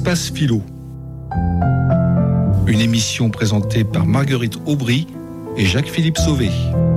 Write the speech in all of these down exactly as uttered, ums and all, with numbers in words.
Espace Philo. Une émission présentée par Marguerite Aubry et Jacques-Philippe Sauvé.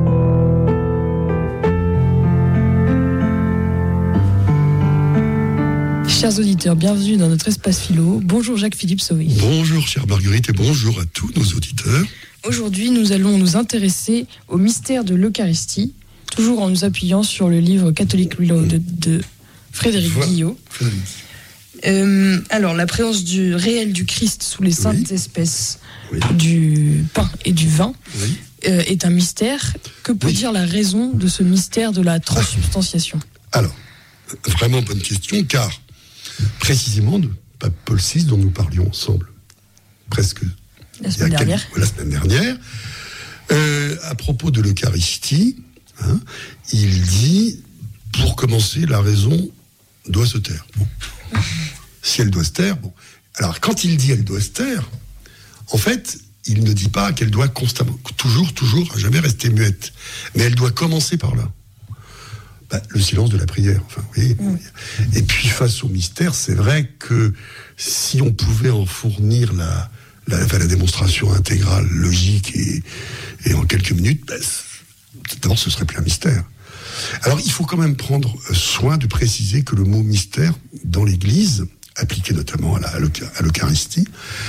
Chers auditeurs, bienvenue dans notre Espace Philo. Bonjour Jacques-Philippe Sauvé. Bonjour chère Marguerite et bonjour à tous nos auditeurs. Aujourd'hui, nous allons nous intéresser au mystère de l'Eucharistie, toujours en nous appuyant sur le livre Catholic Reloaded de, de Frédéric voilà. Guillot. Frédéric. Euh, alors, la présence du réel du Christ sous les saintes oui. espèces oui. du pain et du vin oui. euh, est un mystère. Que peut oui. dire la raison de ce mystère de la transsubstantiation ? Alors, vraiment bonne question, car précisément de Pape Paul six, dont nous parlions ensemble presque la semaine dernière, quelques, la semaine dernière euh, à propos de l'Eucharistie, hein, il dit, pour commencer, la raison doit se taire. Bon. Si elle doit se taire, bon. Alors, quand il dit elle doit se taire, en fait, il ne dit pas qu'elle doit constamment, toujours, toujours, à jamais rester muette. Mais elle doit commencer par là. Bah, le silence de la prière, enfin, oui. Mmh. Et puis, face au mystère, c'est vrai que si on pouvait en fournir la, la, enfin, la démonstration intégrale, logique et, et en quelques minutes, bah, d'abord, ce serait plus un mystère. Alors, il faut quand même prendre soin de préciser que le mot mystère, dans l'Église, appliqué notamment à, la, à l'Eucharistie,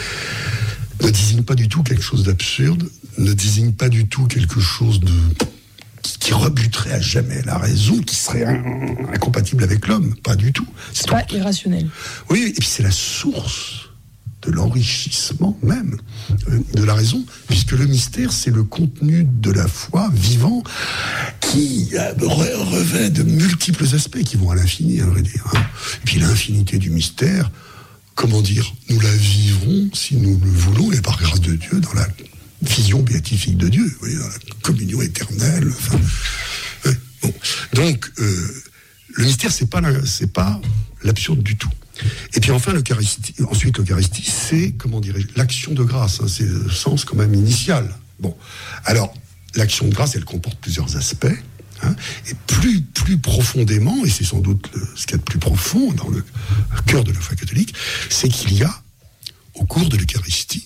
ne désigne pas du tout quelque chose d'absurde, ne désigne pas du tout quelque chose de... qui rebuterait à jamais la raison, qui serait incompatible avec l'homme, pas du tout. C'est, c'est pas tout... irrationnel. Oui, et puis c'est la source de l'enrichissement même de la raison, puisque le mystère, c'est le contenu de la foi vivant qui revêt de multiples aspects qui vont à l'infini, à vrai dire. Et puis l'infinité du mystère, comment dire, nous la vivrons si nous le voulons, et par grâce de Dieu, dans la vision béatifique de Dieu, vous voyez, dans la communion éternelle. Enfin, ouais, bon. Donc, euh, le mystère, c'est pas, la, c'est pas l'absurde du tout. Et puis enfin, l'Eucharistie, ensuite, l'Eucharistie, c'est, comment dirais-je, l'action de grâce, hein, c'est le sens quand même initial. Bon, alors, l'action de grâce, elle comporte plusieurs aspects, hein, et plus, plus profondément, et c'est sans doute le, ce qu'il y a de plus profond dans le cœur de la foi catholique, c'est qu'il y a, au cours de l'Eucharistie,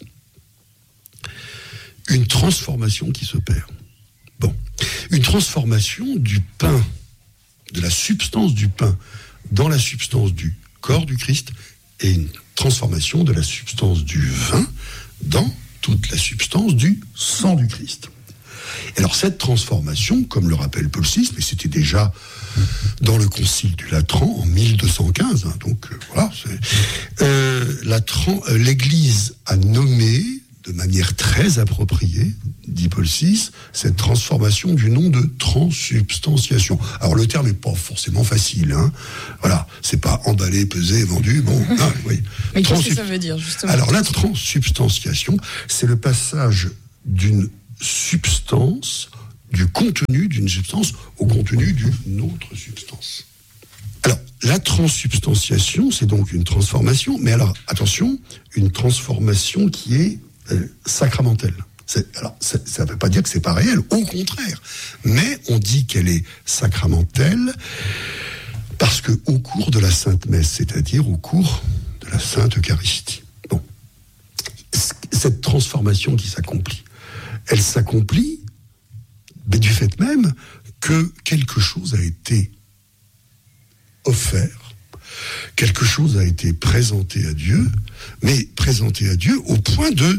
une transformation qui s'opère. Bon, une transformation du pain, de la substance du pain, dans la substance du corps du Christ, et une transformation de la substance du vin dans toute la substance du sang du Christ. Et alors cette transformation, comme le rappelle Paul six, mais c'était déjà dans le Concile du Latran en mille deux cent quinze, hein, donc euh, voilà, c'est, euh, Latran, euh, l'Église a nommé de manière très appropriée, dit Paul six, cette transformation du nom de transsubstantiation. Alors le terme n'est pas forcément facile, hein. Voilà, c'est pas emballé, pesé, vendu, bon. Ah, oui. Mais Transsub... qu'est-ce que ça veut dire justement ? Alors la transsubstantiation, c'est le passage d'une substance, du contenu d'une substance au contenu d'une autre substance. Alors, la transsubstantiation, c'est donc une transformation, mais alors, attention, une transformation qui est euh, sacramentelle. C'est, alors, ça ne veut pas dire que c'est pas réel, au contraire. Mais on dit qu'elle est sacramentelle parce qu'au cours de la Sainte Messe, c'est-à-dire au cours de la Sainte Eucharistie, bon, cette transformation qui s'accomplit, elle s'accomplit mais du fait même que quelque chose a été offert, quelque chose a été présenté à Dieu, mais présenté à Dieu au point de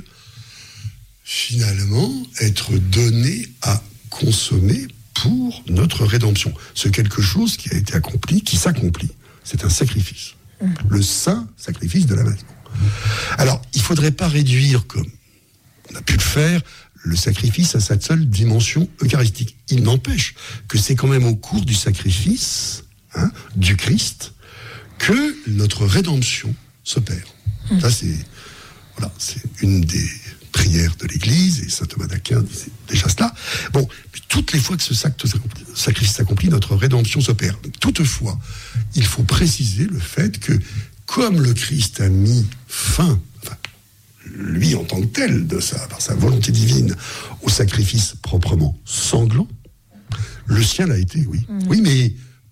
finalement être donné à consommer pour notre rédemption. C'est quelque chose qui a été accompli, qui s'accomplit. C'est un sacrifice. Mmh. Le saint sacrifice de la messe. Alors, il ne faudrait pas réduire, comme on a pu le faire, le sacrifice à sa seule dimension eucharistique. Il n'empêche que c'est quand même au cours du sacrifice, hein, du Christ, que notre rédemption s'opère. Mmh. Ça, c'est, voilà, c'est une des prières de l'Église, et saint Thomas d'Aquin disait déjà cela. Bon, toutes les fois que ce sacrifice s'accomplit, notre rédemption s'opère. Toutefois, il faut préciser le fait que, comme le Christ a mis fin, enfin, lui en tant que tel, de sa, par sa volonté divine, au sacrifice proprement sanglant, le sien l'a été, oui. Mmh. Oui, mais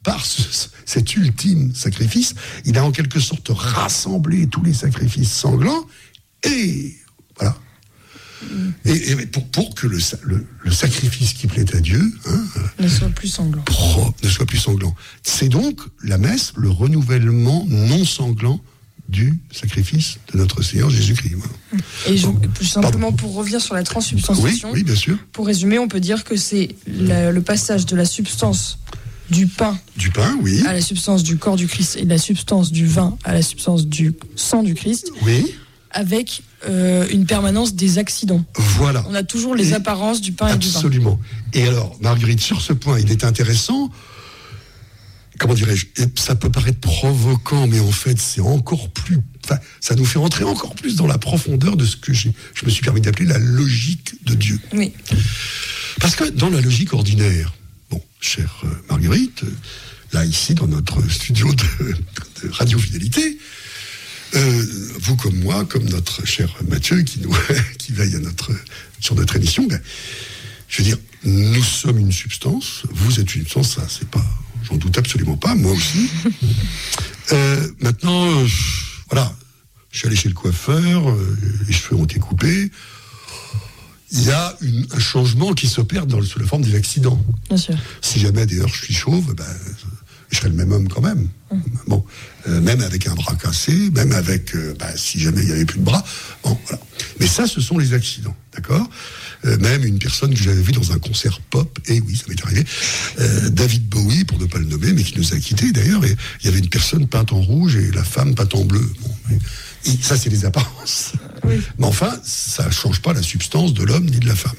par ce, cet ultime sacrifice, il a en quelque sorte rassemblé tous les sacrifices sanglants, et voilà. Et, et pour, pour que le, le, le sacrifice qui plaît à Dieu hein, ne soit plus sanglant. Pro, ne soit plus sanglant. C'est donc la messe, le renouvellement non sanglant du sacrifice de notre Seigneur Jésus-Christ. Voilà. Et je, plus simplement Pardon. Pour revenir sur la transsubstantiation, oui, oui, bien sûr. Pour résumer, on peut dire que c'est la, le passage de la substance du pain, du pain, oui, à la substance du corps du Christ et de la substance du vin à la substance du sang du Christ. Oui. Avec euh, une permanence des accidents. Voilà. On a toujours les et apparences du pain et du vin. Absolument. Et alors, Marguerite, sur ce point, il est intéressant. Comment dirais-je ? Ça peut paraître provoquant, mais en fait, c'est encore plus. Enfin, ça nous fait entrer encore plus dans la profondeur de ce que j'ai, je me suis permis d'appeler la logique de Dieu. Oui. Parce que dans la logique ordinaire, bon, chère Marguerite, là, ici, dans notre studio de, de Radio Fidélité, Euh, vous comme moi, comme notre cher Mathieu qui nous qui veille à notre sur notre émission, ben, je veux dire, nous sommes une substance, vous êtes une substance, ça c'est pas, j'en doute absolument pas, moi aussi. euh, maintenant, euh, voilà, je suis allé chez le coiffeur, euh, les cheveux ont été coupés. Il y a une, un changement qui s'opère dans, sous la forme des accidents. Bien sûr. Si jamais d'ailleurs je suis chauve, ben, je serais le même homme quand même. Mmh. Bon, euh, même avec un bras cassé, même avec, euh, bah, si jamais il n'y avait plus de bras. Bon, voilà. Mais ça, ce sont les accidents, d'accord ? euh, Même une personne que j'avais vue dans un concert pop, et oui, ça m'est arrivé, euh, David Bowie, pour ne pas le nommer, mais qui nous a quittés d'ailleurs, et il y avait une personne peinte en rouge et la femme peinte en bleu. Bon, et ça, c'est les apparences. Oui. Mais enfin, ça ne change pas la substance de l'homme ni de la femme.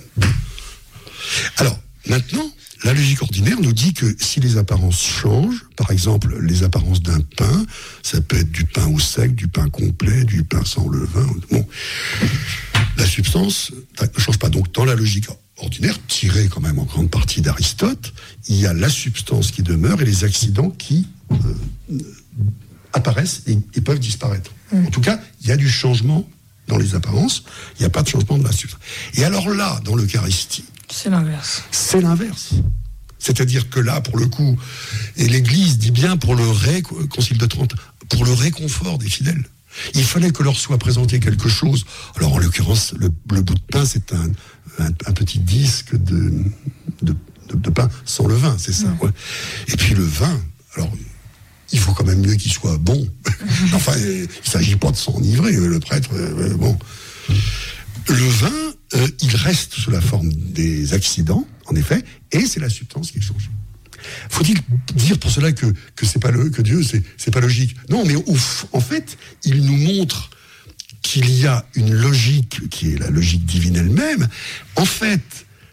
Alors, maintenant, la logique ordinaire nous dit que si les apparences changent, par exemple les apparences d'un pain, ça peut être du pain au sec, du pain complet, du pain sans levain, bon, la substance ne change pas. Donc dans la logique ordinaire, tirée quand même en grande partie d'Aristote, il y a la substance qui demeure et les accidents qui euh, apparaissent et, et peuvent disparaître. Mmh. En tout cas, il y a du changement dans les apparences, il n'y a pas de changement de la substance. Et alors là, dans l'Eucharistie, c'est l'inverse. C'est l'inverse. C'est-à-dire que là, pour le coup, et l'Église dit bien pour le ré, Concile de Trente, pour le réconfort des fidèles. Il fallait que leur soit présenté quelque chose. Alors en l'occurrence, le, le bout de pain, c'est un, un, un petit disque de, de, de, de pain sans levain, c'est ça. Ouais. Et puis le vin, alors il faut quand même mieux qu'il soit bon. Enfin, il ne s'agit pas de s'enivrer, le prêtre. Euh, bon. Le vin, euh, il reste sous la forme des accidents, en effet, et c'est la substance qui change. Faut-il dire pour cela que que c'est pas le que Dieu c'est c'est pas logique? Non, mais ouf, en fait, il nous montre qu'il y a une logique qui est la logique divine elle-même. En fait,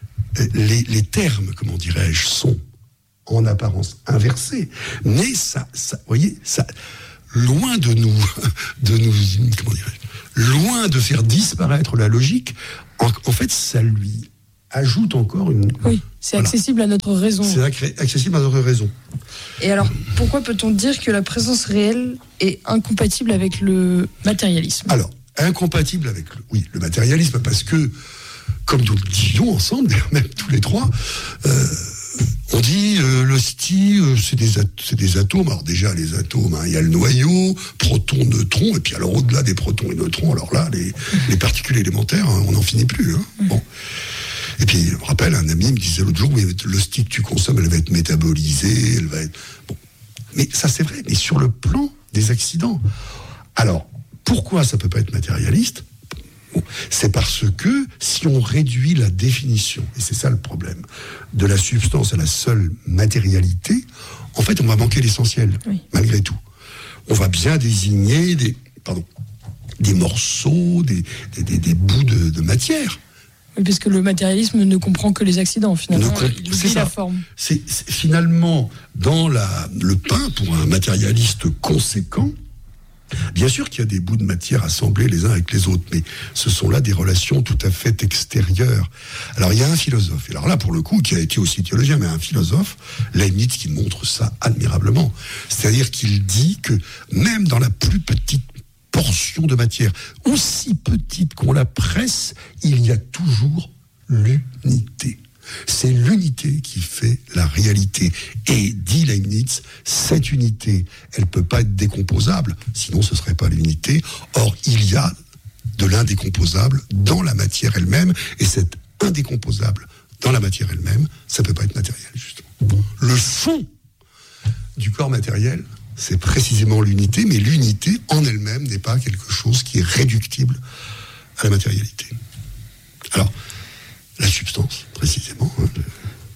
les les termes, comment dirais-je, sont en apparence inversés, mais ça, ça, vous voyez, ça, loin de nous, de nous, comment dirais-je, loin de faire disparaître la logique, en, en fait, ça lui ajoute encore une... Oui, c'est voilà. accessible à notre raison. C'est accré- accessible à notre raison. Et alors, pourquoi peut-on dire que la présence réelle est incompatible avec le matérialisme ? Alors, incompatible avec le, oui, le matérialisme, parce que, comme nous le disions ensemble, même tous les trois, euh, on dit euh, l'hostie, euh, c'est, des at- c'est des atomes. Alors déjà, les atomes, hein, il y a le noyau, protons, neutrons, et puis alors au-delà des protons et neutrons, alors là, les, les particules élémentaires, hein, on n'en finit plus. Hein. Bon. Et puis, je me rappelle, un ami me disait l'autre jour, mais l'hostie que tu consommes, elle va être métabolisée, elle va être... Bon. Mais ça, c'est vrai, mais sur le plan des accidents. Alors, pourquoi ça ne peut pas être matérialiste ? Bon, c'est parce que si on réduit la définition, et c'est ça le problème, de la substance à la seule matérialité, en fait, on va manquer l'essentiel, oui. malgré tout. On va bien désigner des, pardon, des morceaux, des, des, des, des bouts de, de matière. Oui, parce que le matérialisme ne comprend que les accidents, finalement. Comp- il oublie la forme. C'est, c'est finalement, dans la, le pain, pour un matérialiste conséquent, bien sûr qu'il y a des bouts de matière assemblés les uns avec les autres, mais ce sont là des relations tout à fait extérieures. Alors il y a un philosophe, et alors là pour le coup, qui a été aussi théologien, mais un philosophe, Leibniz, qui montre ça admirablement. C'est-à-dire qu'il dit que même dans la plus petite portion de matière, aussi petite qu'on la presse, il y a toujours l'unité. C'est l'unité qui fait la réalité. Et, dit Leibniz, cette unité, elle ne peut pas être décomposable, sinon ce ne serait pas l'unité. Or, il y a de l'indécomposable dans la matière elle-même, et cet indécomposable dans la matière elle-même, ça ne peut pas être matériel, justement. Le fond du corps matériel, c'est précisément l'unité, mais l'unité en elle-même n'est pas quelque chose qui est réductible à la matérialité. Alors, la substance, précisément. Hein, de...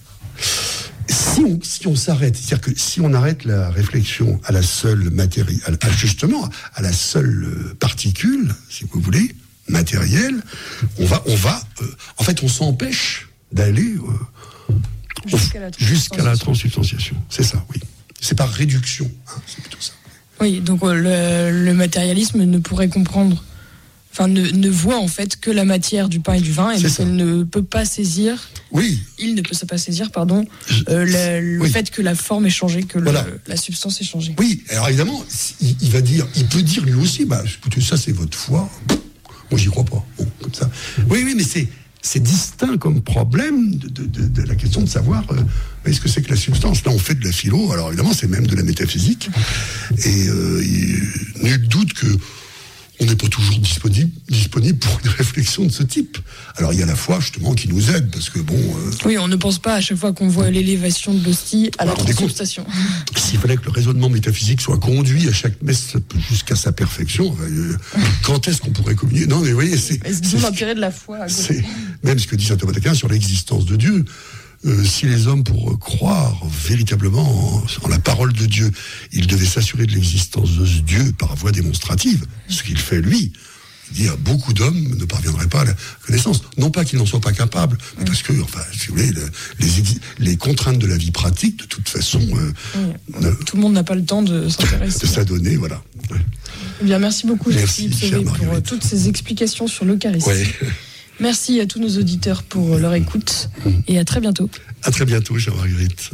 Si on, si on s'arrête, c'est-à-dire que si on arrête la réflexion à la seule matière, à, justement à la seule particule, si vous voulez, matérielle, on va, on va, euh, en fait, on s'empêche d'aller euh, jusqu'à la, jusqu'à la transubstantiation. C'est ça, oui. C'est par réduction, hein, c'est plutôt ça. Oui, donc euh, le, le matérialisme ne pourrait comprendre, enfin ne, ne voit en fait que la matière du pain et du vin, et donc elle ne peut pas saisir. Oui. Il ne peut pas saisir, pardon, euh, le, le oui. fait que la forme est changée, que voilà. le, la substance est changée. Oui, alors évidemment, il, il va dire, il peut dire lui aussi, bah écoutez, ça c'est votre foi. Moi j'y crois pas. Bon, comme ça. Oui, oui, mais c'est. C'est distinct comme problème de, de, de, de la question de savoir euh, est-ce que c'est que la substance. Là, on fait de la philo, alors évidemment, c'est même de la métaphysique. Et euh, il, nul doute que on n'est pas toujours disponible, disponible pour une réflexion de ce type. Alors, il y a la foi, justement, qui nous aide, parce que bon... Euh, oui, on ne pense pas à chaque fois qu'on voit l'élévation de l'hostie à la transubstantiation. S'il fallait que le raisonnement métaphysique soit conduit à chaque messe jusqu'à sa perfection, euh, quand est-ce qu'on pourrait communier ? Non, mais vous voyez, c'est... Est-ce qu'ils ont l'intérêt de la foi ? C'est même ce que dit saint Thomas d'Aquin sur l'existence de Dieu. Euh, si les hommes, pour croire véritablement en, en la parole de Dieu, ils devaient s'assurer de l'existence de ce Dieu par voie démonstrative, ce qu'il fait lui, il dit à beaucoup d'hommes ne parviendraient pas à la connaissance. Non pas qu'ils n'en soient pas capables, mais parce que, enfin, si vous voulez, le, les, les contraintes de la vie pratique, de toute façon... Euh, oui. ne, Tout le monde n'a pas le temps de s'intéresser. De s'adonner, voilà. Ouais. Eh bien, merci beaucoup, Jacques-Philippe Sauvé, pour toutes ces explications sur l'Eucharistie. Ouais. Merci à tous nos auditeurs pour leur écoute et à très bientôt. À très bientôt, chère Marguerite.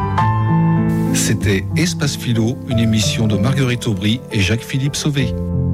C'était Espace Philo, une émission de Marguerite Aubry et Jacques-Philippe Sauvé.